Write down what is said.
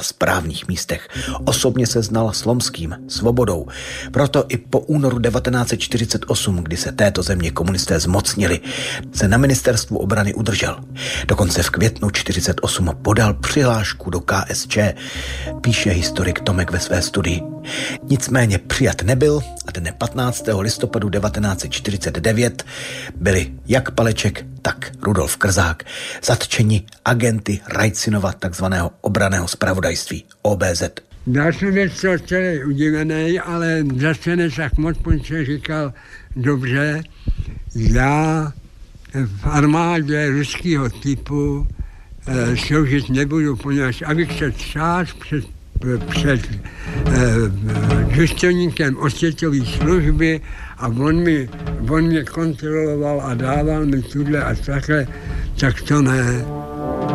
správných místech. Osobně se znal s Lomským, Svobodou. Proto i po únoru 1948, kdy se této země komunisté zmocnili, se na ministerstvu obrany udržel. Dokonce v květnu 1948 podal přihlášku do KSČ, píše historik Tomek ve své studii. Nicméně přijat nebyl a dne 15. listopadu 1949 byli jak Paleček, tak Rudolf Krzák zatčeni agenty Rajcinova takzvaného obranného zpravodajství OBZ. Já jsem věc celý udivený, ale zase než tak moc říkal, dobře, já v armádě ruského typu sloužit nebudu, poněvadž abych se třás před důstojníkem osvětové služby a on mě kontroloval a dával mi tuhle a takhle, tak to ne.